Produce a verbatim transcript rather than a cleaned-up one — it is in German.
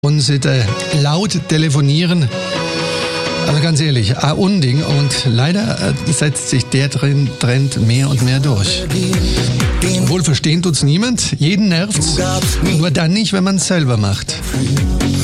Und sitte laut telefonieren. Also ganz ehrlich, ein Unding. Und leider setzt sich der Trend mehr und mehr durch. Wohl verstehen tut's niemand, jeden nervt's. Nur dann nicht, wenn man es selber macht.